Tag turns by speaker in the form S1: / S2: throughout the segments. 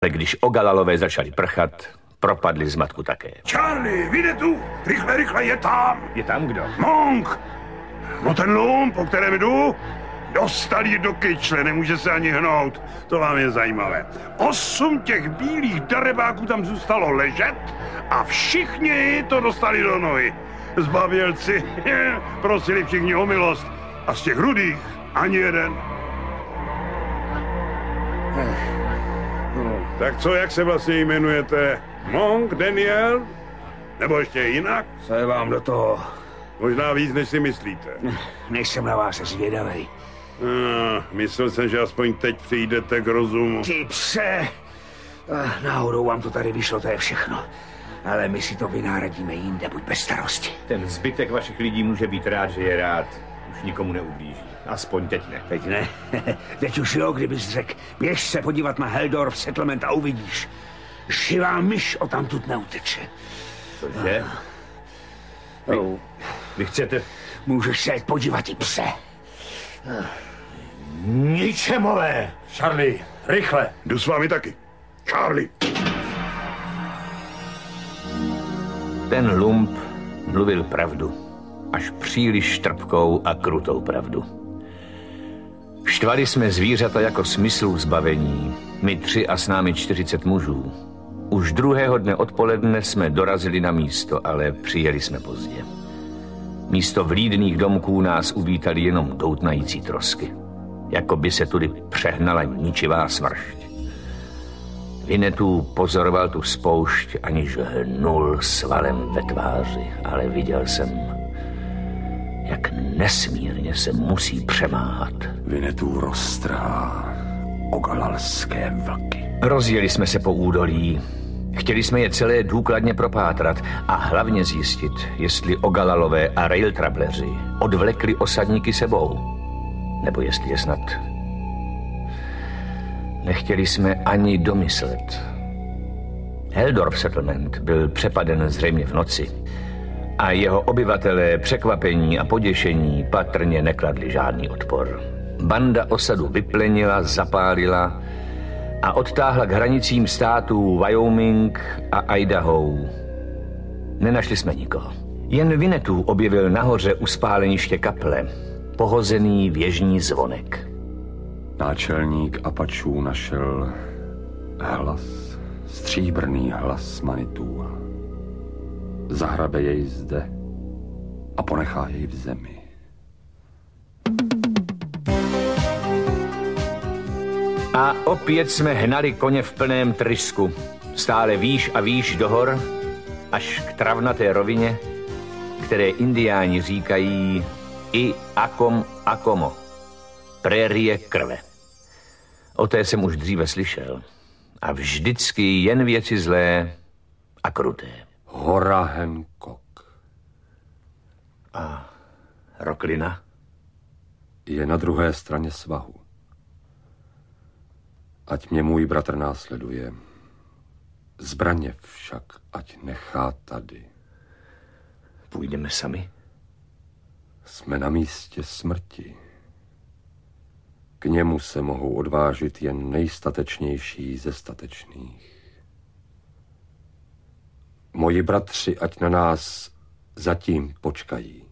S1: Ale když Ogalalové začali prchat, propadli zmatku také.
S2: Charlie, vyjde tu! Rychle, rychle, je tam!
S1: Je tam kdo?
S2: Monk! No ten lump, po kterém jdu, dostal ji do kyčle, nemůže se ani hnout. To vám je zajímavé. 8 těch bílých darebáků tam zůstalo ležet a všichni to dostali do nohy. Zbabělci prosili všichni o milost a z těch rudých ani jeden. Tak co, jak se vlastně jmenujete? Monk, Daniel? Nebo ještě jinak?
S3: Co je vám do toho?
S2: Možná víc, než si myslíte.
S3: Nejsem na vás zvědavej.
S2: Myslel jsem, že aspoň teď přijdete k rozumu.
S3: Ty pse! Náhodou vám to tady vyšlo, to je všechno. Ale my si to vynáradíme jinde, buď bez starosti.
S1: Ten zbytek vašich lidí může být rád, že je rád. Už nikomu neublíží. Aspoň teď ne.
S3: Teď ne. Teď už jo, kdybys řekl. Běž se podívat na Heldorf Settlement a uvidíš. Živá myš o tamtud neuteče.
S1: Cože? Vy chcete...
S3: Můžeš se podívat i pse.
S1: Ničemové!
S2: Charlie, rychle. Jdu s vámi taky. Charlie.
S1: Ten lump mluvil pravdu. Až příliš trpkou a krutou pravdu. Štvali jsme zvířata jako smyslů zbavení. My 3 a s námi 40 mužů. Už druhého dne odpoledne jsme dorazili na místo, ale přijeli jsme pozdě. Místo vlídných domků nás uvítali jenom doutnající trosky. Jako by se tudy přehnala ničivá smršť. Vinetů pozoroval tu spoušť, aniž hnul svalem ve tváři, ale viděl jsem, jak nesmírně se musí přemáhat.
S3: Vinetů roztrhá ogalalské vlky.
S1: Rozjeli jsme se po údolí. Chtěli jsme je celé důkladně propátrat a hlavně zjistit, jestli Ogalalové a railtrableři odvlekli osadníky sebou, nebo jestli je snad... Nechtěli jsme ani domyslet. Heldorf Settlement byl přepaden zřejmě v noci a jeho obyvatelé překvapení a poděšení patrně nekladli žádný odpor. Banda osadu vyplenila, zapálila a odtáhla k hranicím států Wyoming a Idaho. Nenašli jsme nikoho. Jen Vinetů objevil nahoře u spáleniště kaple pohozený věžní zvonek.
S4: Náčelník Apačů našel hlas, stříbrný hlas Manitů. Zahrabe jej zde a ponechá jej v zemi.
S1: A opět jsme hnali koně v plném trysku. Stále výš a výš do hor, až k travnaté rovině, které indiáni říkají i Akom Akomo. Prérie krve. O té jsem už dříve slyšel. A vždycky jen věci zlé a kruté.
S4: Hora Hancock.
S1: A Roklina?
S4: Je na druhé straně svahu. Ať mě můj bratr následuje. Zbraně však ať nechá tady.
S1: Půjdeme sami?
S4: Jsme na místě smrti. K němu se mohou odvážit jen nejstatečnější ze statečných. Moji bratři ať na nás zatím počkají.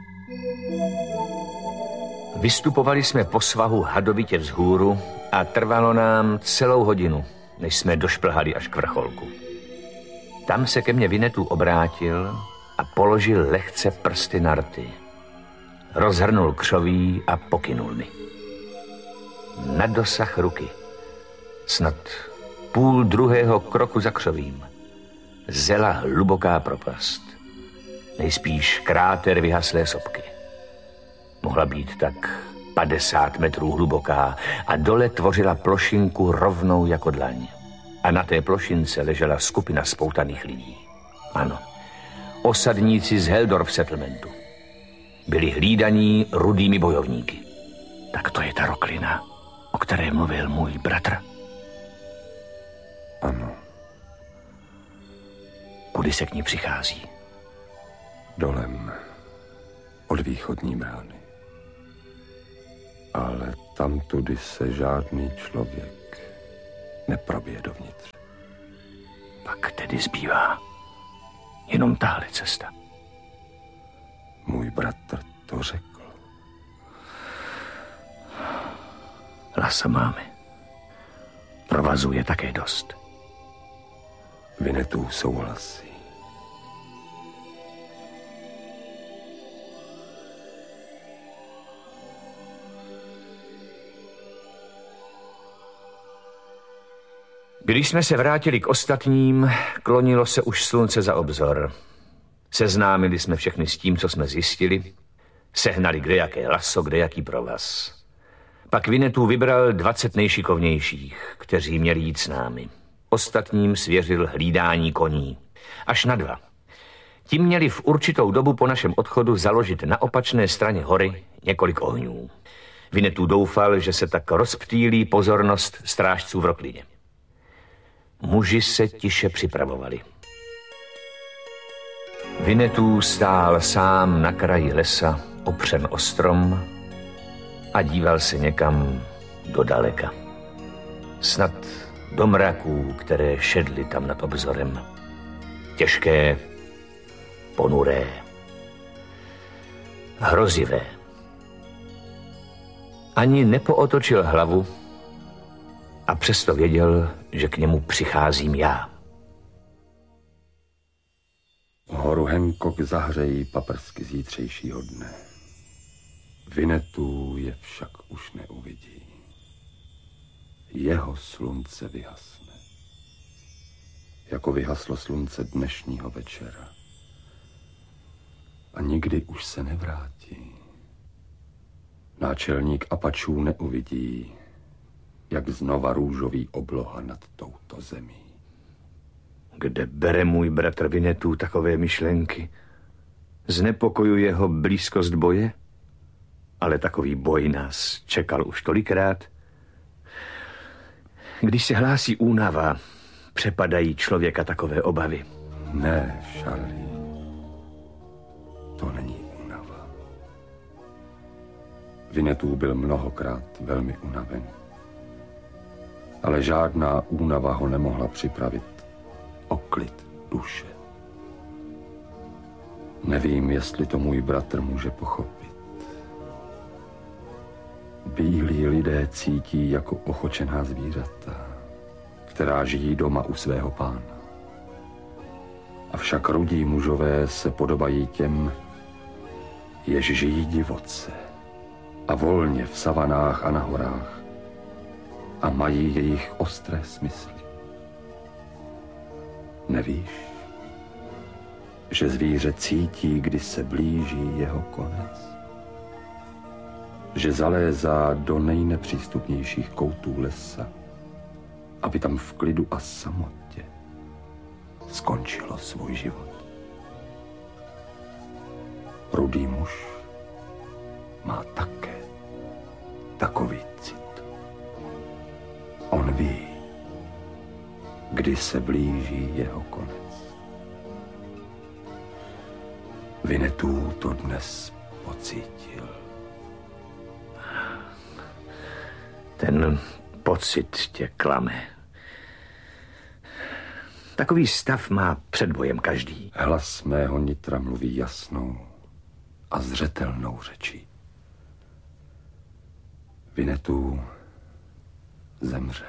S1: Vystupovali jsme po svahu hadovitě vzhůru a trvalo nám celou hodinu, než jsme došplhali až k vrcholku. Tam se ke mně Vinetů obrátil a položil lehce prsty na rty. Rozhrnul křoví a pokynul mi. Na dosah ruky, snad půl druhého kroku za křovím, zela hluboká propast. Nejspíš kráter vyhaslé sopky. Mohla být tak 50 metrů hluboká a dole tvořila plošinku rovnou jako dlaň. A na té plošince ležela skupina spoutaných lidí. Ano, osadníci z Heldorf Settlementu. Byli hlídaní rudými bojovníky. Tak to je ta Roklina, o které mluvil můj bratr.
S4: Ano.
S1: Kudy se k ní přichází?
S4: Dolem od východní brány. Ale tamtudy se žádný člověk neprobije dovnitř.
S1: Pak tedy zbývá jenom tahle cesta.
S4: Můj bratr to řekl.
S1: Lasa máme. Provazu je také dost.
S4: Vinetů souhlasí.
S1: Když jsme se vrátili k ostatním, klonilo se už slunce za obzor. Seznámili jsme všechny s tím, co jsme zjistili. Sehnali kdejaké laso, kdejaký provaz. Pak Winnetou vybral 20 nejšikovnějších, kteří měli jít s námi. Ostatním svěřil hlídání koní. Až na 2. Ti měli v určitou dobu po našem odchodu založit na opačné straně hory několik ohňů. Winnetou doufal, že se tak rozptýlí pozornost strážců v roklině. Muži se tiše připravovali. Winnetou stál sám na kraji lesa, opřen o strom, a díval se někam do daleka. Snad do mraků, které šedly tam nad obzorem. Těžké, ponuré, hrozivé. Ani nepootočil hlavu a přesto věděl, že k němu přicházím já.
S4: Horu Hancock zahřejí paprsky zítřejšího dne. Winnetou je však už neuvidí. Jeho slunce vyhasne. Jako vyhaslo slunce dnešního večera. A nikdy už se nevrátí. Náčelník Apačů neuvidí, jak znova růžový obloha nad touto zemí.
S1: Kde bere můj bratr Winnetou takové myšlenky? Znepokojuje ho blízkost boje? Ale takový boj nás čekal už tolikrát. Když se hlásí únava, přepadají člověka takové obavy.
S4: Ne, Charlie. To není únava. Winnetou byl mnohokrát velmi unaven. Ale žádná únava ho nemohla připravit o klid duše. Nevím, jestli to můj bratr může pochopit. Bílí lidé cítí jako ochočená zvířata, která žijí doma u svého pána. Avšak rudí mužové se podobají těm, jež žijí divoce a volně v savanách a na horách a mají jejich ostré smysly. Nevíš, že zvíře cítí, kdy se blíží jeho konec? Že zalézá do nejnepřístupnějších koutů lesa, aby tam v klidu a samotě skončilo svůj život. Rudý muž má také takový cit. On ví, kdy se blíží jeho konec. Winnetou to dnes pocítil.
S1: Ten pocit tě klame. Takový stav má před bojem každý.
S4: Hlas mého nitra mluví jasnou a zřetelnou řečí. Winnetou zemře.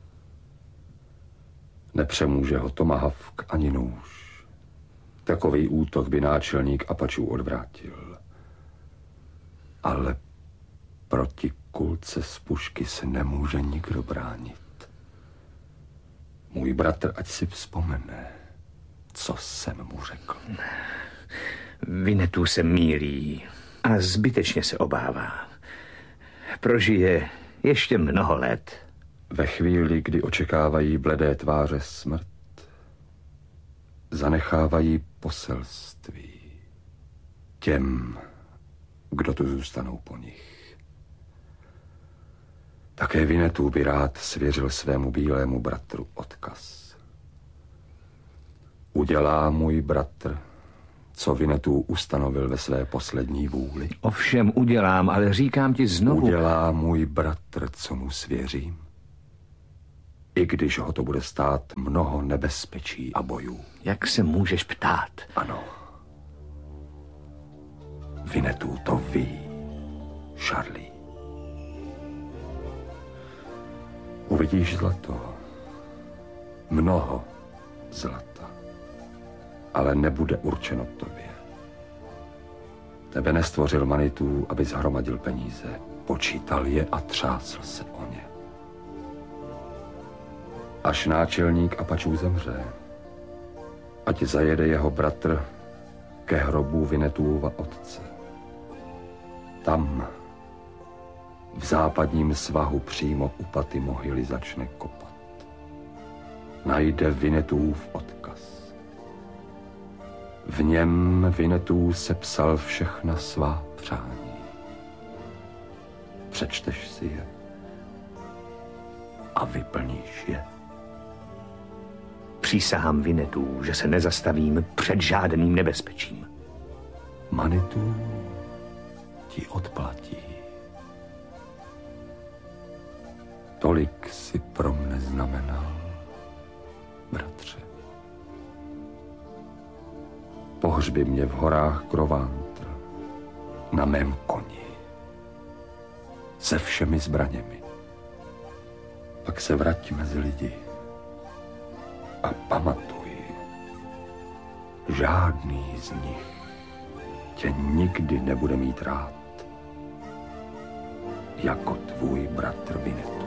S4: Nepřemůže ho tomahawk ani nůž. Takový útok by náčelník Apačů odvrátil. Ale proti kulce z pušky se nemůže nikdo bránit. Můj bratr, ať si vzpomene, co jsem mu řekl.
S1: Winnetou se mýlí a zbytečně se obává. Prožije ještě mnoho let.
S4: Ve chvíli, kdy očekávají bledé tváře smrt, zanechávají poselství těm, kdo tu zůstanou po nich. Také Winnetou by rád svěřil svému bílému bratru odkaz. Udělá můj bratr, co Winnetou ustanovil ve své poslední vůli?
S1: Ovšem udělám, ale říkám ti znovu.
S4: Udělá můj bratr, co mu svěřím? I když ho to bude stát mnoho nebezpečí a bojů.
S1: Jak se můžeš ptát?
S4: Ano. Vinetů to ví, Charlie. Uvidíš zlato. Mnoho zlata. Ale nebude určeno tobě. Tebe nestvořil Manitou, aby zhromadil peníze. Počítal je a třásl se o ně. Až náčelník Apačů zemře, ať zajede jeho bratr ke hrobu Vinetůva otce. Tam, v západním svahu přímo u paty mohyly začne kopat. Najde Vinetův odkaz. V něm Vinetů sepsal všechna svá přání. Přečteš si je a vyplníš je.
S1: Přísahám Vinetů, že se nezastavím před žádným nebezpečím.
S4: Manitou ti odplatí. Tolik si pro mne znamenal, bratře. Pohřbi mě v horách Grovantr, na mém koni, se všemi zbraněmi. Pak se vrať mezi lidi a pamatuj, žádný z nich tě nikdy nebude mít rád jako tvůj bratr Vinetů.